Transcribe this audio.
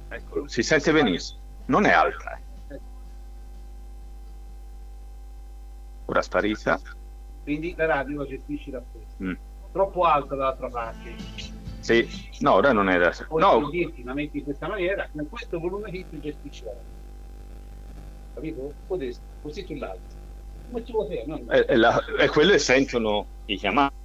Eccolo, si sente benissimo. Non è alta, eh. Ora sparita. Quindi la radio la gestisci da questo. Mm. Troppo alta dall'altra parte. Sì, no, ora non è da... Poi No, per dirti, la metti in questa maniera, con questo volume qui tu gestisci la radio. Capito? Così sull'alto. Come ci vuoi fare? No, no. e quello sentono i chiamati.